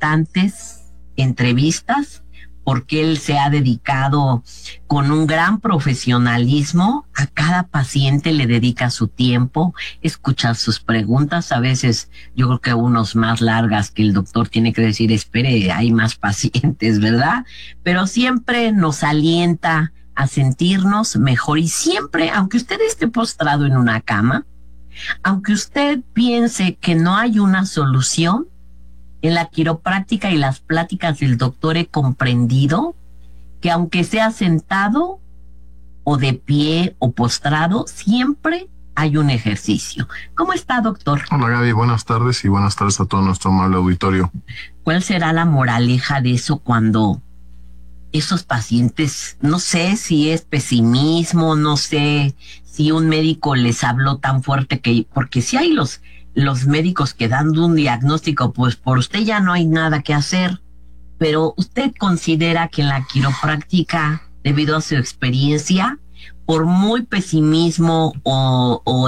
importantes entrevistas, porque él se ha dedicado con un gran profesionalismo. A cada paciente le dedica su tiempo, escuchar sus preguntas, a veces yo creo que unos más largas que el doctor tiene que decir, espere, hay más pacientes, ¿verdad? Pero siempre nos alienta a sentirnos mejor, y siempre, aunque usted esté postrado en una cama, aunque usted piense que no hay una solución, en la quiropráctica y las pláticas del doctor he comprendido que aunque sea sentado o de pie o postrado, siempre hay un ejercicio. ¿Cómo está, doctor? Hola, Gaby, buenas tardes, y buenas tardes a todo nuestro amable auditorio. ¿Cuál será la moraleja de eso cuando esos pacientes, no sé si es pesimismo, no sé si un médico les habló tan fuerte que, porque si hay los médicos que dan un diagnóstico, pues por usted ya no hay nada que hacer, pero usted considera que en la quiropráctica, debido a su experiencia, por muy pesimismo o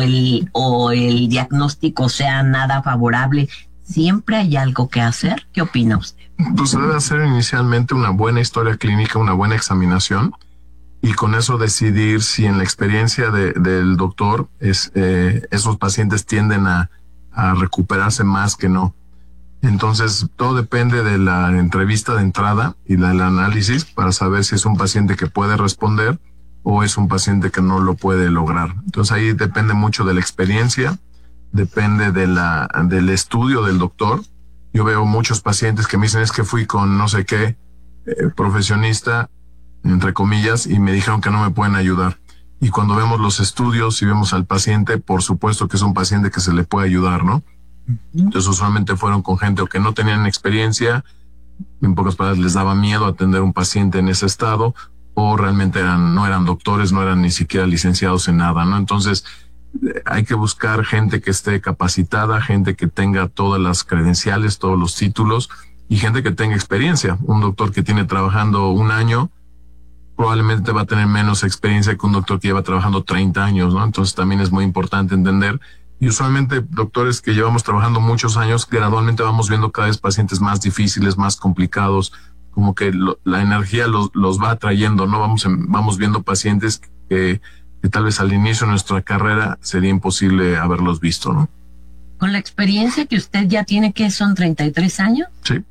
el diagnóstico sea nada favorable, siempre hay algo que hacer? ¿Qué opina usted? Pues se debe hacer inicialmente una buena historia clínica, una buena examinación, y con eso decidir si en la experiencia del doctor esos pacientes tienden a recuperarse más que no. Entonces, todo depende de la entrevista de entrada y del análisis para saber si es un paciente que puede responder o es un paciente que no lo puede lograr. Entonces, ahí depende mucho de la experiencia, depende del estudio del doctor. Yo veo muchos pacientes que me dicen, es que fui con no sé qué profesionista, entre comillas, y me dijeron que no me pueden ayudar. Y cuando vemos los estudios y vemos al paciente, por supuesto que es un paciente que se le puede ayudar, ¿no? Entonces usualmente fueron con gente o que no tenían experiencia, en pocas palabras les daba miedo atender a un paciente en ese estado, o realmente no eran doctores, no eran ni siquiera licenciados en nada, ¿no? Entonces hay que buscar gente que esté capacitada, gente que tenga todas las credenciales, todos los títulos, y gente que tenga experiencia. Un doctor que tiene trabajando un año probablemente va a tener menos experiencia que un doctor que lleva trabajando 30 años, ¿no? Entonces también es muy importante entender. Y usualmente doctores que llevamos trabajando muchos años, gradualmente vamos viendo cada vez pacientes más difíciles, más complicados, como que la energía los va atrayendo, ¿no? Vamos viendo pacientes que tal vez al inicio de nuestra carrera sería imposible haberlos visto, ¿no? Con la experiencia que usted ya tiene, ¿qué son 33 años? Sí.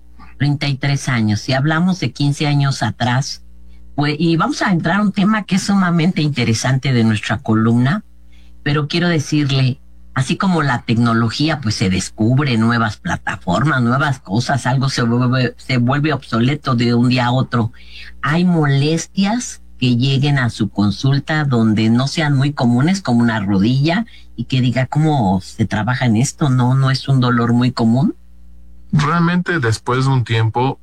33 años. Si hablamos de 15 años atrás, pues, y vamos a entrar a un tema que es sumamente interesante de nuestra columna, pero quiero decirle, así como la tecnología, pues se descubre nuevas plataformas, nuevas cosas, algo se vuelve obsoleto de un día a otro. Hay molestias que lleguen a su consulta donde no sean muy comunes, como una rodilla, y que diga cómo se trabaja en esto, no es un dolor muy común. Realmente después de un tiempo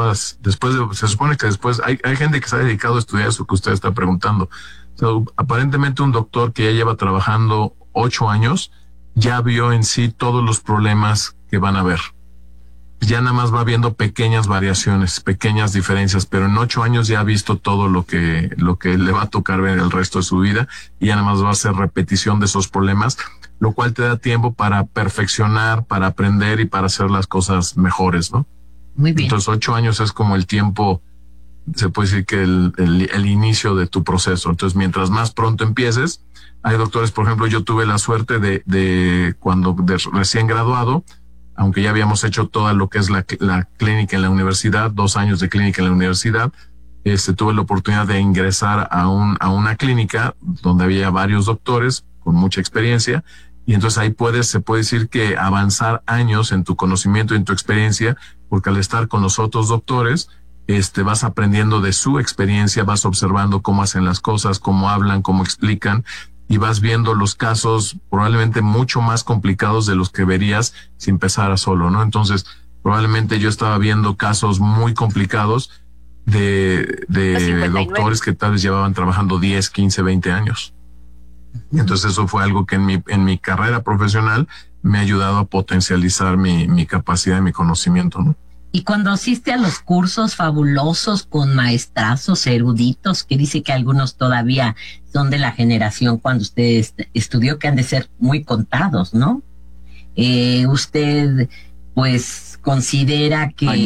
se supone que después hay gente que se ha dedicado a estudiar eso que usted está preguntando. Aparentemente un doctor que ya lleva trabajando 8 años ya vio en sí todos los problemas que van a haber. Ya nada más va viendo pequeñas variaciones, pequeñas diferencias, pero en 8 años ya ha visto todo lo que le va a tocar ver el resto de su vida, y ya nada más va a hacer repetición de esos problemas, lo cual te da tiempo para perfeccionar, para aprender y para hacer las cosas mejores, ¿no? Muy bien. Entonces 8 años es como el tiempo, se puede decir que el inicio de tu proceso. Entonces mientras más pronto empieces, hay doctores, por ejemplo, yo tuve la suerte de recién graduado, aunque ya habíamos hecho toda lo que es la clínica en la universidad, 2 años de clínica en la universidad, tuve la oportunidad de ingresar a una clínica donde había varios doctores con mucha experiencia, y entonces ahí se puede decir que avanzar años en tu conocimiento y en tu experiencia, porque al estar con los otros doctores, vas aprendiendo de su experiencia, vas observando cómo hacen las cosas, cómo hablan, cómo explican, y vas viendo los casos probablemente mucho más complicados de los que verías si empezara solo, ¿no? Entonces, probablemente yo estaba viendo casos muy complicados de doctores que tal vez llevaban trabajando 10, 15, 20 años. Y entonces eso fue algo que en mi carrera profesional me ha ayudado a potencializar mi capacidad y mi conocimiento, ¿no? Y cuando asiste a los cursos fabulosos con maestrazos eruditos, que dice que algunos todavía son de la generación cuando usted estudió, que han de ser muy contados, ¿no? Usted, pues, considera que